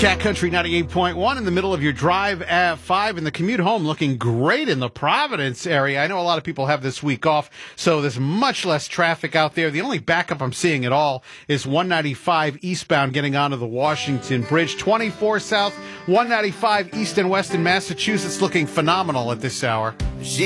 Cat Country 98.1 in the middle of your drive at 5 and the commute home looking great in the Providence area. I know a lot of people have this week off, so there's much less traffic out there. The only backup I'm seeing at all is 195 eastbound getting onto the Washington Bridge. 24 south, 195 east and west in Massachusetts looking phenomenal at this hour.